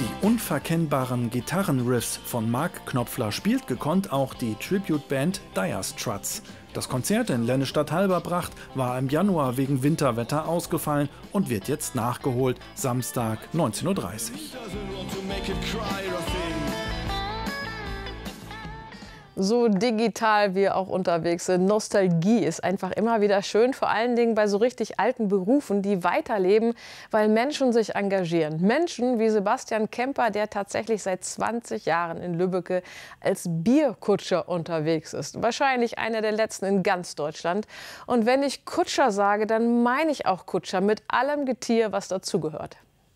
Die unverkennbaren Gitarrenriffs von Mark Knopfler spielt gekonnt auch die Tribute-Band Dire Struts. Das Konzert in Lennestadt-Halberbracht war im Januar wegen Winterwetter ausgefallen und wird jetzt nachgeholt, Samstag 19:30 Uhr. So digital wir auch unterwegs sind, Nostalgie ist einfach immer wieder schön, vor allen Dingen bei so richtig alten Berufen, die weiterleben, weil Menschen sich engagieren. Menschen wie Sebastian Kemper, der tatsächlich seit 20 Jahren in Lübbecke als Bierkutscher unterwegs ist. Wahrscheinlich einer der letzten in ganz Deutschland. Und wenn ich Kutscher sage, dann meine ich auch Kutscher mit allem Getier, was dazugehört.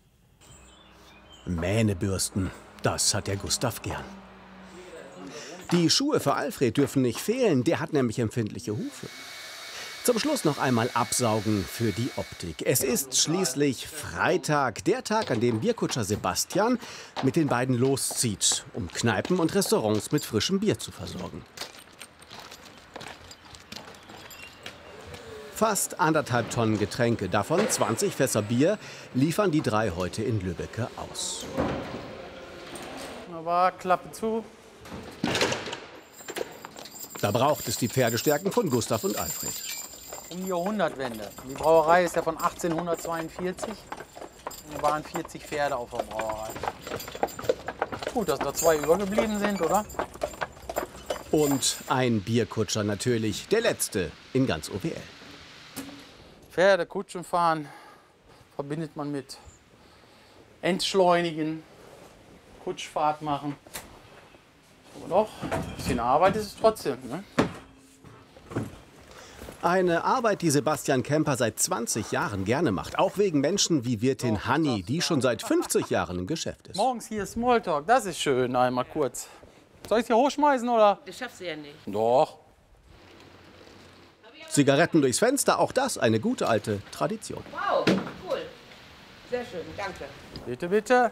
Mähnebürsten, das hat der Gustav gern. Die Schuhe für Alfred dürfen nicht fehlen, der hat nämlich empfindliche Hufe. Zum Schluss noch einmal absaugen für die Optik. Es ist schließlich Freitag, der Tag, an dem Bierkutscher Sebastian mit den beiden loszieht, um Kneipen und Restaurants mit frischem Bier zu versorgen. Fast 1,5 Tonnen Getränke, davon 20 Fässer Bier, liefern die drei heute in Lübbecke aus. Aber Klappe zu. Da braucht es die Pferdestärken von Gustav und Alfred. Um die Jahrhundertwende. Die Brauerei ist ja von 1842. Und da waren 40 Pferde auf der Brauerei. Gut, dass da 2 übergeblieben sind, oder? Und ein Bierkutscher natürlich, der letzte in ganz OWL. Pferde, Kutschen fahren verbindet man mit Entschleunigen, Kutschfahrt machen. Aber doch, ein bisschen Arbeit ist es trotzdem, ne? Eine Arbeit, die Sebastian Kemper seit 20 Jahren gerne macht. Auch wegen Menschen wie Wirtin Hanni, die schon seit 50 Jahren im Geschäft ist. Morgens hier Smalltalk, das ist schön, einmal kurz. Soll ich es hier hochschmeißen, oder? Das schaffst du ja nicht. Doch. Zigaretten durchs Fenster, auch das eine gute alte Tradition. Wow, cool. Sehr schön, danke. Bitte, bitte.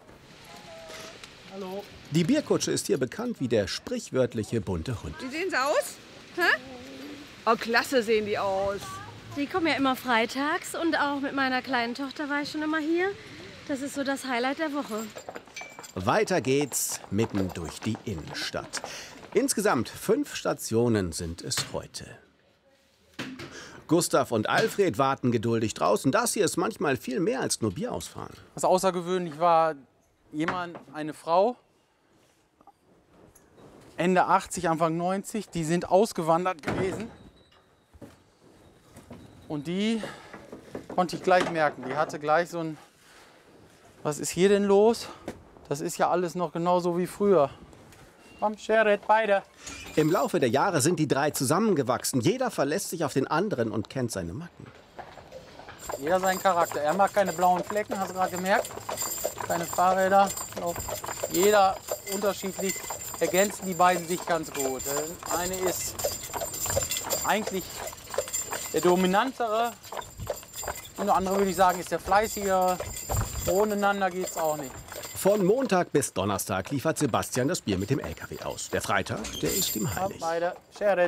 Hallo. Die Bierkutsche ist hier bekannt wie der sprichwörtliche bunte Hund. Wie sehen sie aus? Hä? Oh, klasse sehen die aus. Die kommen ja immer freitags und auch mit meiner kleinen Tochter war ich schon immer hier. Das ist so das Highlight der Woche. Weiter geht's mitten durch die Innenstadt. Insgesamt 5 Stationen sind es heute. Gustav und Alfred warten geduldig draußen. Das hier ist manchmal viel mehr als nur Bier ausfahren. Was außergewöhnlich war, eine Frau, Ende 80, Anfang 90, die sind ausgewandert gewesen. Und die konnte ich gleich merken. Die hatte gleich so ein, was ist hier denn los? Das ist ja alles noch genauso wie früher. Komm, Sherit, beide. Im Laufe der Jahre sind die drei zusammengewachsen. Jeder verlässt sich auf den anderen und kennt seine Macken. Jeder seinen Charakter. Er mag keine blauen Flecken, hast du gerade gemerkt. Keine Fahrräder. Jeder unterschiedlich. Ergänzen die beiden sich ganz gut. Der eine ist eigentlich der dominantere und der andere, würde ich sagen, ist der fleißigere. Ohneinander geht's auch nicht. Von Montag bis Donnerstag liefert Sebastian das Bier mit dem LKW aus. Der Freitag, der ist ihm heilig. Beide, Sherit.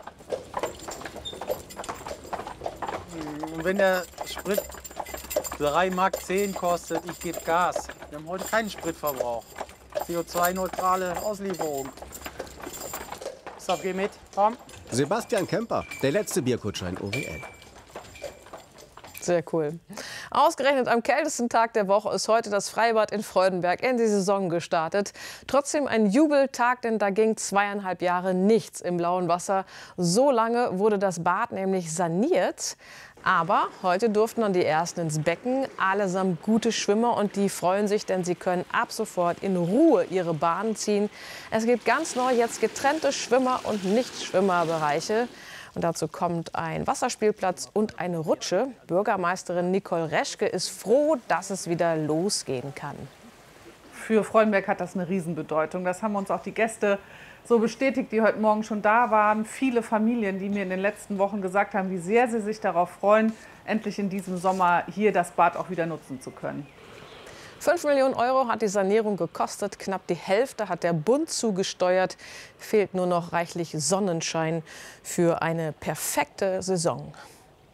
Und wenn der Sprit 3,10 Mark kostet, ich gebe Gas. Wir haben heute keinen Spritverbrauch. CO2-neutrale Auslieferung. Gustav, geh mit, komm. Sebastian Kemper, der letzte Bierkutscher in OWL. Sehr cool. Ausgerechnet am kältesten Tag der Woche ist heute das Freibad in Freudenberg in die Saison gestartet. Trotzdem ein Jubeltag, denn da ging 2,5 Jahre nichts im blauen Wasser. So lange wurde das Bad nämlich saniert. Aber heute durften dann die Ersten ins Becken, allesamt gute Schwimmer, und die freuen sich, denn sie können ab sofort in Ruhe ihre Bahnen ziehen. Es gibt ganz neu jetzt getrennte Schwimmer- und Nichtschwimmerbereiche. Und dazu kommt ein Wasserspielplatz und eine Rutsche. Bürgermeisterin Nicole Reschke ist froh, dass es wieder losgehen kann. Für Freudenberg hat das eine Riesenbedeutung. Das haben uns auch die Gäste so bestätigt, die heute Morgen schon da waren. Viele Familien, die mir in den letzten Wochen gesagt haben, wie sehr sie sich darauf freuen, endlich in diesem Sommer hier das Bad auch wieder nutzen zu können. 5 Millionen Euro hat die Sanierung gekostet. Knapp die Hälfte hat der Bund zugesteuert. Fehlt nur noch reichlich Sonnenschein für eine perfekte Saison.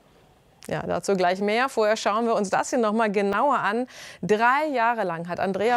Ja, dazu gleich mehr. Vorher schauen wir uns das hier noch mal genauer an. 3 Jahre lang hat Andrea